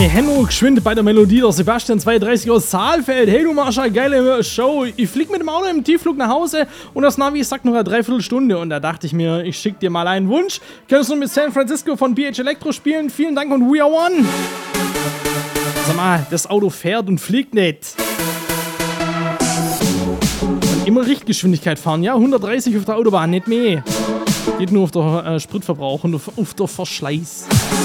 Henno geschwind bei der Melodie, der Sebastian 32 aus Saalfeld. Hey du Marsha, geile Show. Ich flieg mit dem Auto im Tiefflug nach Hause und das Navi sagt noch eine Dreiviertelstunde. Und da dachte ich mir, ich schick dir mal einen Wunsch. Könntest du mit San Francisco von BH Electro spielen? Vielen Dank und we are one. Sag mal, das Auto fährt und fliegt nicht. Und immer Richtgeschwindigkeit fahren, ja? 130 auf der Autobahn, nicht mehr. Geht nur auf der Spritverbrauch und auf der Verschleiß.